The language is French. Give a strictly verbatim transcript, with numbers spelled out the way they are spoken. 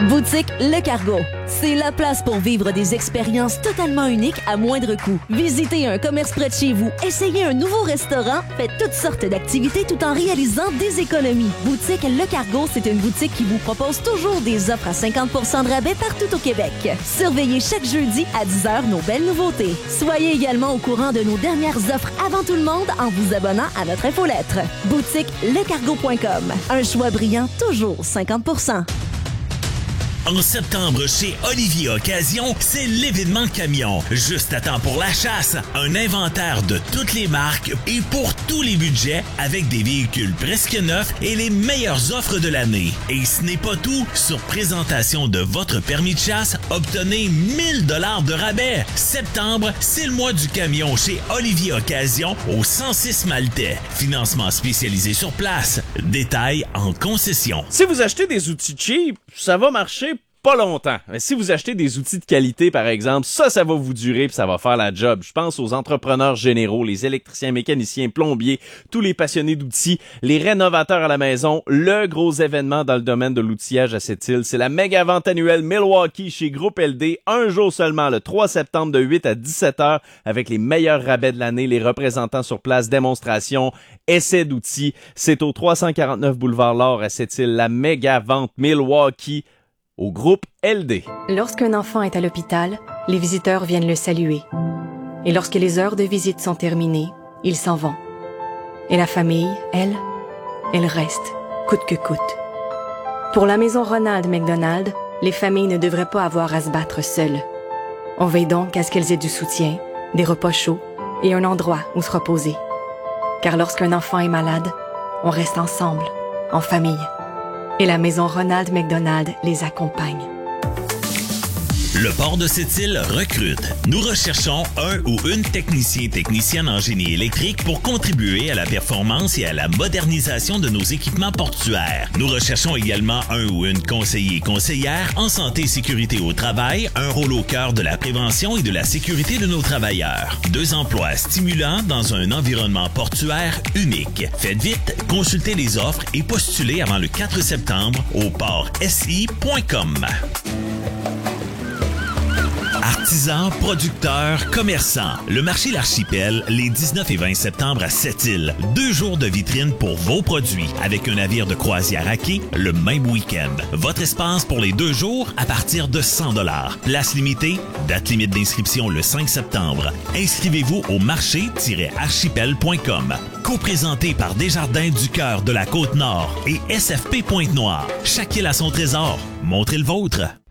Boutique Le Cargo. C'est la place pour vivre des expériences totalement uniques à moindre coût. Visitez un commerce près de chez vous, essayez un nouveau restaurant, faites toutes sortes d'activités tout en réalisant des économies. Boutique Le Cargo, c'est une boutique qui vous propose toujours des offres à cinquante pour cent de rabais partout au Québec. Surveillez chaque jeudi à dix heures nos belles nouveautés. Soyez également au courant de nos dernières offres avant tout le monde en vous abonnant à notre infolettre. Boutique le cargo point com. Un choix brillant, toujours cinquante pour cent. En septembre, chez Olivier Occasion, c'est l'événement camion. Juste à temps pour la chasse, un inventaire de toutes les marques et pour tous les budgets avec des véhicules presque neufs et les meilleures offres de l'année. Et ce n'est pas tout, sur présentation de votre permis de chasse, obtenez mille dollars de rabais. Septembre, c'est le mois du camion chez Olivier Occasion au cent six Maltais. Financement spécialisé sur place. Détails en concession. Si vous achetez des outils cheap, ça va marcher pas longtemps. Mais si vous achetez des outils de qualité, par exemple, ça, ça va vous durer puis ça va faire la job. Je pense aux entrepreneurs généraux, les électriciens, mécaniciens, plombiers, tous les passionnés d'outils, les rénovateurs à la maison. Le gros événement dans le domaine de l'outillage à cette île, c'est la méga vente annuelle Milwaukee chez Groupe L D. Un jour seulement, le trois septembre de huit à dix-sept heures, avec les meilleurs rabais de l'année, les représentants sur place, démonstration, essais d'outils. C'est au trois cent quarante-neuf boulevard L'Or à cette île, la méga vente Milwaukee au groupe L D. Lorsqu'un enfant est à l'hôpital, les visiteurs viennent le saluer. Et lorsque les heures de visite sont terminées, ils s'en vont. Et la famille, elle, elle reste, coûte que coûte. Pour la maison Ronald McDonald, les familles ne devraient pas avoir à se battre seules. On veille donc à ce qu'elles aient du soutien, des repas chauds et un endroit où se reposer. Car lorsqu'un enfant est malade, on reste ensemble, en famille. Et la maison Ronald McDonald les accompagne. Le port de cette île recrute. Nous recherchons un ou une technicien technicienne en génie électrique pour contribuer à la performance et à la modernisation de nos équipements portuaires. Nous recherchons également un ou une conseiller conseillère en santé et sécurité au travail, un rôle au cœur de la prévention et de la sécurité de nos travailleurs. Deux emplois stimulants dans un environnement portuaire unique. Faites vite, consultez les offres et postulez avant le quatre septembre au port s i point com. Artisans, producteurs, commerçants. Le marché L'Archipel, les dix-neuf et vingt septembre à Sept-Îles. Deux jours de vitrine pour vos produits, avec un navire de croisière à quai le même week-end. Votre espace pour les deux jours à partir de cent dollars. Place limitée, date limite d'inscription le cinq septembre. Inscrivez-vous au marché tiret archipel point com. Co-présenté par Desjardins du cœur de la Côte-Nord et S F P Pointe-Noire. Chaque île a son trésor. Montrez le vôtre.